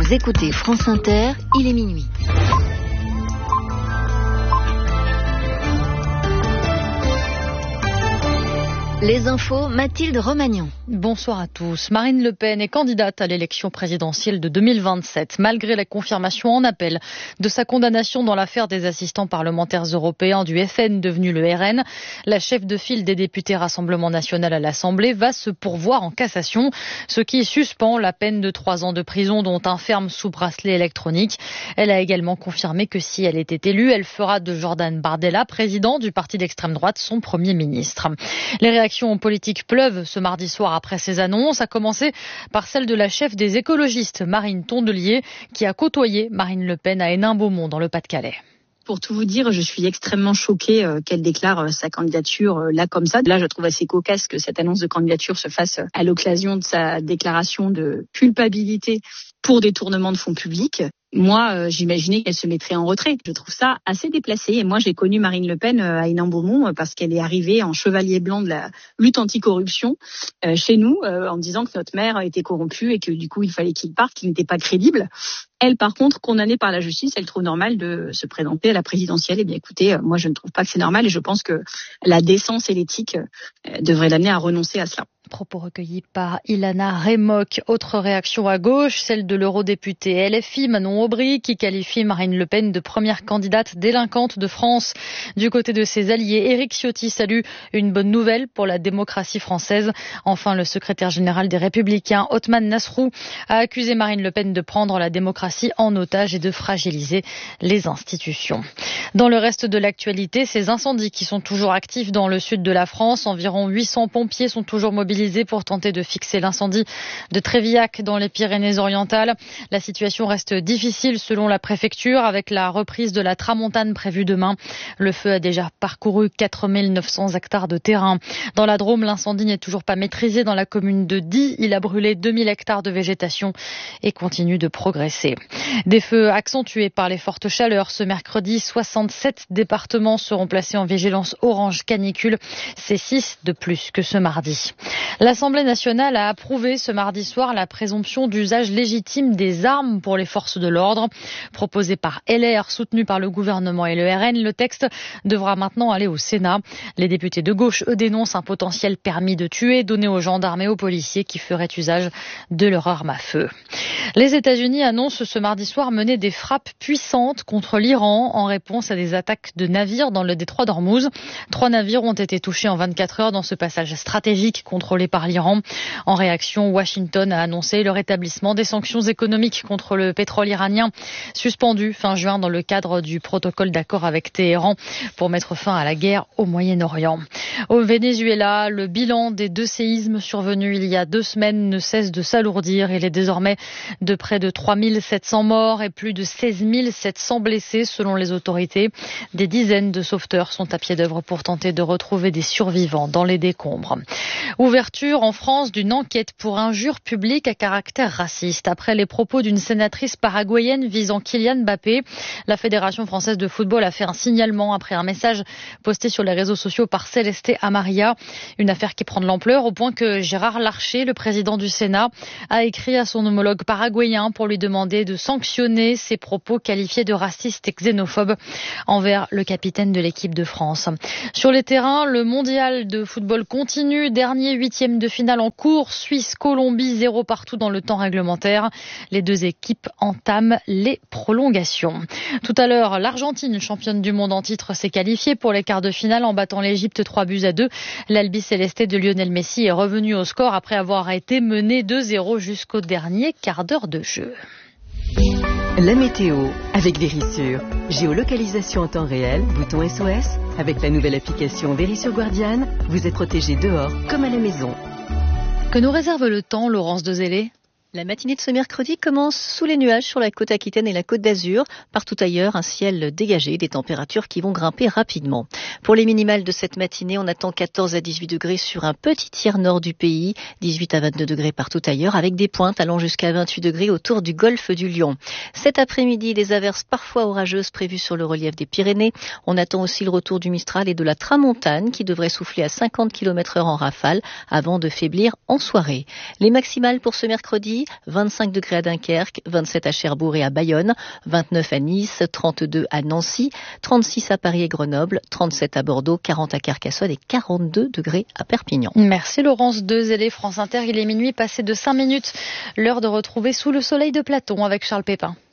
Vous écoutez France Inter, il est minuit. Les infos, Mathilde Romagnan. Bonsoir à tous. Marine Le Pen est candidate à l'élection présidentielle de 2027, malgré la confirmation en appel de sa condamnation dans l'affaire des assistants parlementaires européens du FN devenu le RN. La chef de file des députés Rassemblement National à l'Assemblée va se pourvoir en cassation, ce qui suspend la peine de 3 ans de prison dont un ferme sous bracelet électronique. Elle a également confirmé que si elle était élue, elle fera de Jordan Bardella, président du parti d'extrême droite, son premier ministre. Les réactions politiques pleuvent ce mardi soir après ces annonces, à commencer par celle de la chef des écologistes, Marine Tondelier, qui a côtoyé Marine Le Pen à Hénin-Beaumont dans le Pas-de-Calais. Pour tout vous dire, je suis extrêmement choquée qu'elle déclare sa candidature là comme ça. Là, je trouve assez cocasse que cette annonce de candidature se fasse à l'occasion de sa déclaration de culpabilité pour détournement de fonds publics. Moi, j'imaginais qu'elle se mettrait en retrait. Je trouve ça assez déplacé. Et moi, j'ai connu Marine Le Pen à Hénin-Beaumont parce qu'elle est arrivée en chevalier blanc de la lutte anticorruption chez nous en disant que notre maire était corrompu et que du coup, il fallait qu'il parte, qu'il n'était pas crédible. Elle, par contre, condamnée par la justice, elle trouve normal de se présenter à la présidentielle. Eh bien, écoutez, moi, je ne trouve pas que c'est normal et je pense que la décence et l'éthique devraient l'amener à renoncer à cela. Propos recueillis par Ilana Remoc. Autre réaction à gauche, celle de l'eurodéputée LFI Manon Aubry qui qualifie Marine Le Pen de première candidate délinquante de France. Du côté de ses alliés, Éric Ciotti salue une bonne nouvelle pour la démocratie française. Enfin, le secrétaire général des Républicains, Othman Nasrou, a accusé Marine Le Pen de prendre la démocratie en otage et de fragiliser les institutions. Dans le reste de l'actualité, ces incendies qui sont toujours actifs dans le sud de la France, environ 800 pompiers sont toujours mobilisés pour tenter de fixer l'incendie de Trévillac dans les Pyrénées-Orientales. La situation reste difficile selon la préfecture avec la reprise de la tramontane prévue demain. Le feu a déjà parcouru 4900 hectares de terrain. Dans la Drôme, l'incendie n'est toujours pas maîtrisé dans la commune de Die. Il a brûlé 2000 hectares de végétation et continue de progresser. Des feux accentués par les fortes chaleurs. Ce mercredi, 67 départements seront placés en vigilance orange canicule. C'est 6 de plus que ce mardi. L'Assemblée nationale a approuvé ce mardi soir la présomption d'usage légitime des armes pour les forces de l'ordre. Proposé par LR, soutenu par le gouvernement et le RN, le texte devra maintenant aller au Sénat. Les députés de gauche, eux, dénoncent un potentiel permis de tuer donné aux gendarmes et aux policiers qui feraient usage de leur arme à feu. Les États-Unis annoncent ce mardi soir mener des frappes puissantes contre l'Iran en réponse à des attaques de navires dans le détroit d'Ormuz. 3 navires ont été touchés en 24 heures dans ce passage stratégique contrôlé par l'Iran. En réaction, Washington a annoncé le rétablissement des sanctions économiques contre le pétrole iranien, suspendu fin juin dans le cadre du protocole d'accord avec Téhéran pour mettre fin à la guerre au Moyen-Orient. Au Venezuela, le bilan des 2 séismes survenus il y a 2 semaines ne cesse de s'alourdir. Il est désormais de près de 3700 morts et plus de 16 700 blessés selon les autorités. Des dizaines de sauveteurs sont à pied d'œuvre pour tenter de retrouver des survivants dans les décombres. Ouverture en France d'une enquête pour injure publique à caractère raciste. Après les propos d'une sénatrice paraguayenne visant Kylian Mbappé, la Fédération française de football a fait un signalement après un message posté sur les réseaux sociaux par Célesté Amaria. Une affaire qui prend de l'ampleur au point que Gérard Larcher, le président du Sénat, a écrit à son homologue paraguayen pour lui demander de sanctionner ses propos qualifiés de racistes et xénophobes envers le capitaine de l'équipe de France. Sur les terrains, le mondial de football continue. Dernier 8e de finale en cours. Suisse-Colombie, 0 partout dans le temps réglementaire. Les 2 équipes entament les prolongations. Tout à l'heure, l'Argentine, championne du monde en titre, s'est qualifiée pour les quarts de finale en battant l'Égypte 3-2. L'Albi Céleste de Lionel Messi est revenu au score après avoir été mené 2-0 jusqu'au dernier quart d'heure de jeu. La météo avec Vérissure. Géolocalisation en temps réel, bouton SOS. Avec la nouvelle application Vérissure Guardian, vous êtes protégé dehors comme à la maison. Que nous réserve le temps, Laurence Dezélé ? La matinée de ce mercredi commence sous les nuages sur la côte aquitaine et la côte d'Azur. Partout ailleurs, un ciel dégagé, des températures qui vont grimper rapidement. Pour les minimales de cette matinée, on attend 14 à 18 degrés sur un petit tiers nord du pays, 18 à 22 degrés partout ailleurs, avec des pointes allant jusqu'à 28 degrés autour du golfe du Lion. Cet après-midi, des averses parfois orageuses prévues sur le relief des Pyrénées. On attend aussi le retour du Mistral et de la tramontane qui devrait souffler à 50 km/h en rafale avant de faiblir en soirée. Les maximales pour ce mercredi, Paris, 25 degrés à Dunkerque, 27 à Cherbourg et à Bayonne, 29 à Nice, 32 à Nancy, 36 à Paris et Grenoble, 37 à Bordeaux, 40 à Carcassonne et 42 degrés à Perpignan. Merci Laurence Dezellé, France Inter. Il est minuit passé de 5 minutes. L'heure de retrouver Sous le soleil de Platon avec Charles Pépin.